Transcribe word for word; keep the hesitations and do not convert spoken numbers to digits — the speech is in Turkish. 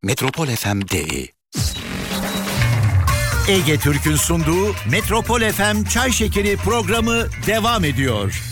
Metropol F M D I. Ege Türk'ün sunduğu Metropol F M Çay Şekeri programı devam ediyor.